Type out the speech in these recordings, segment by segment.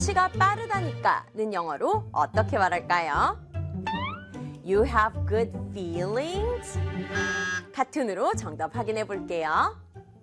눈치가 빠르다니까는 영어로 어떻게 말할까요? You have good feelings? 카툰으로 정답 확인해 볼게요.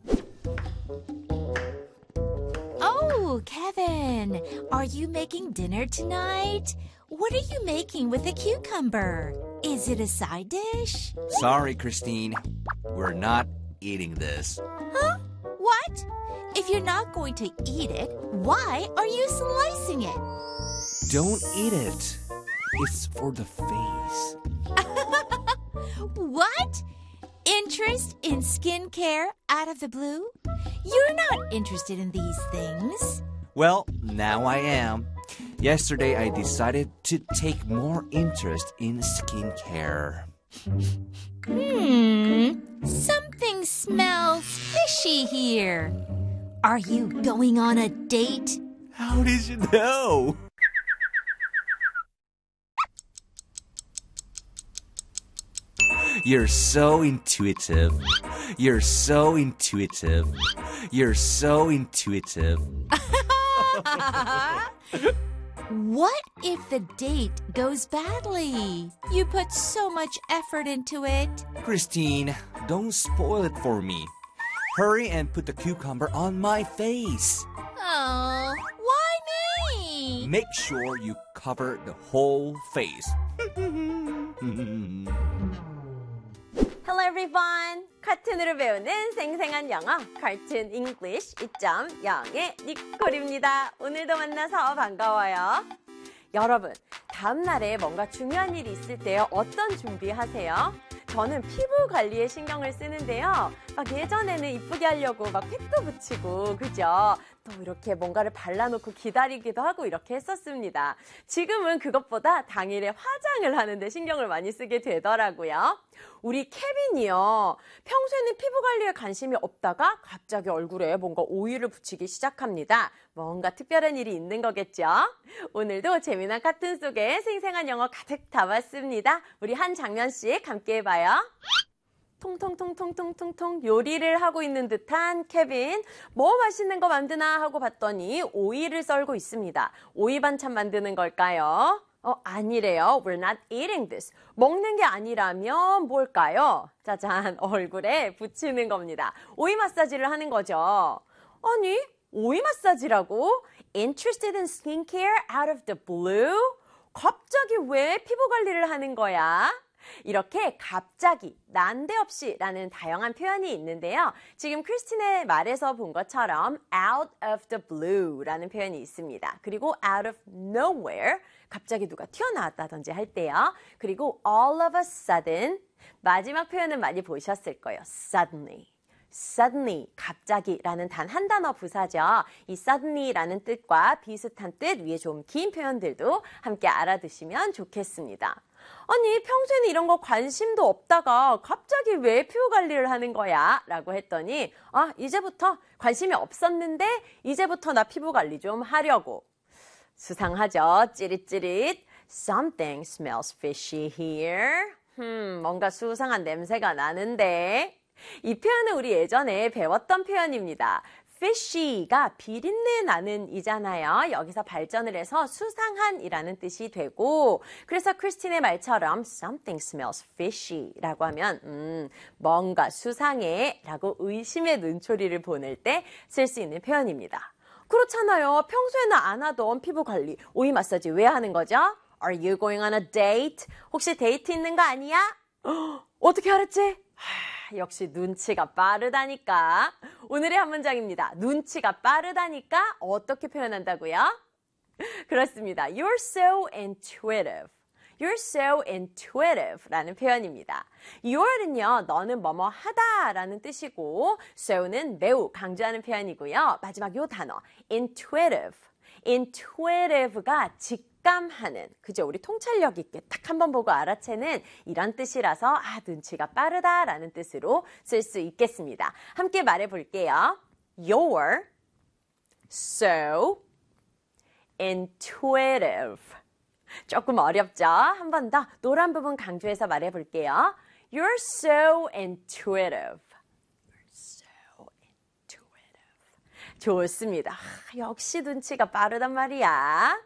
Oh, Kevin, are you making dinner tonight? What are you making with a cucumber? Is it a side dish? Sorry, Christine. We're not eating this. Huh? What? If you're not going to eat it, why are you slicing it? Don't eat it. It's for the face. What? Interest in skincare out of the blue? You're not interested in these things. Well, now I am. Yesterday, I decided to take more interest in skincare. Something smells fishy here. Are you going on a date? How did you know? You're so intuitive. You're so intuitive. You're so intuitive. What if the date goes badly? You put so much effort into it. Christine, don't spoil it for me. Hurry and put the cucumber on my face. Oh, why me? Make sure you cover the whole face. Hello everyone! 카툰으로 배우는 생생한 영어, Cartoon English 2.0의 니콜입니다. 오늘도 만나서 반가워요. 여러분, 다음날에 뭔가 중요한 일이 있을 때 어떤 준비하세요? 저는 피부 관리에 신경을 쓰는데요. 막 예전에는 이쁘게 하려고 막 팩도 붙이고, 그죠? 또 이렇게 뭔가를 발라놓고 기다리기도 하고 이렇게 했었습니다. 지금은 그것보다 당일에 화장을 하는데 신경을 많이 쓰게 되더라고요. 우리 케빈이요. 평소에는 피부 관리에 관심이 없다가 갑자기 얼굴에 뭔가 오일을 붙이기 시작합니다. 뭔가 특별한 일이 있는 거겠죠? 오늘도 재미난 카툰 속에 생생한 영어 가득 담았습니다. 우리 한 장면씩 함께 해봐요. 통통통통통통통 요리를 하고 있는 듯한 케빈. 뭐 맛있는 거 만드나 하고 봤더니 오이를 썰고 있습니다. 오이 반찬 만드는 걸까요? 아니래요. We're not eating this. 먹는 게 아니라면 뭘까요? 짜잔, 얼굴에 붙이는 겁니다. 오이 마사지를 하는 거죠. 아니, 오이 마사지라고? Interested in skincare out of the blue? 갑자기 왜 피부 관리를 하는 거야? 이렇게 갑자기, 난데없이 라는 다양한 표현이 있는데요. 지금 크리스틴의 말에서 본 것처럼 out of the blue 라는 표현이 있습니다. 그리고 out of nowhere, 갑자기 누가 튀어나왔다든지 할 때요. 그리고 all of a sudden, 마지막 표현은 많이 보셨을 거예요. suddenly. suddenly, 갑자기라는 단 한 단어 부사죠. 이 suddenly라는 뜻과 비슷한 뜻 위에 좀 긴 표현들도 함께 알아두시면 좋겠습니다. 아니, 평소에는 이런 거 관심도 없다가 갑자기 왜 피부 관리를 하는 거야? 라고 했더니 이제부터 관심이 없었는데 이제부터 나 피부 관리 좀 하려고. 수상하죠? 찌릿찌릿. Something smells fishy here. 뭔가 수상한 냄새가 나는데. 이 표현은 우리 예전에 배웠던 표현입니다. fishy가 비린내 나는 이잖아요. 여기서 발전을 해서 수상한 이라는 뜻이 되고, 그래서 크리스틴의 말처럼 something smells fishy 라고 하면 뭔가 수상해 라고 의심의 눈초리를 보낼 때 쓸 수 있는 표현입니다. 그렇잖아요. 평소에는 안 하던 피부 관리, 오이 마사지 왜 하는 거죠? Are you going on a date? 혹시 데이트 있는 거 아니야? 어떻게 알았지? 역시 눈치가 빠르다니까. 오늘의 한 문장입니다. 눈치가 빠르다니까 어떻게 표현한다고요? 그렇습니다. You're so intuitive. You're so intuitive 라는 표현입니다. You're는요, 너는 뭐뭐 하다 라는 뜻이고, so는 매우 강조하는 표현이고요. 마지막 요 단어, intuitive. intuitive가 직감하는, 그죠? 우리 통찰력 있게 딱 한 번 보고 알아채는 이런 뜻이라서 눈치가 빠르다 라는 뜻으로 쓸 수 있겠습니다. 함께 말해 볼게요. You're so intuitive. 조금 어렵죠? 한 번 더 노란 부분 강조해서 말해 볼게요. You're so intuitive. 좋습니다. 역시 눈치가 빠르단 말이야.